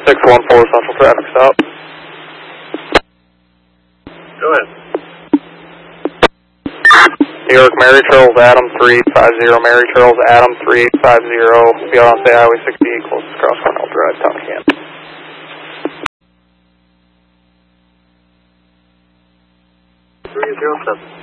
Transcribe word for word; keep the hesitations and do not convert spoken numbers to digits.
six one four Central Traffic Stop. Go ahead. New York, Mary Charles, Adam three eight five zero, Mary Charles, Adam three eight five zero, be out on State Highway sixty-eight, closest across Cornell Drive, Town of Canton. three zero seven.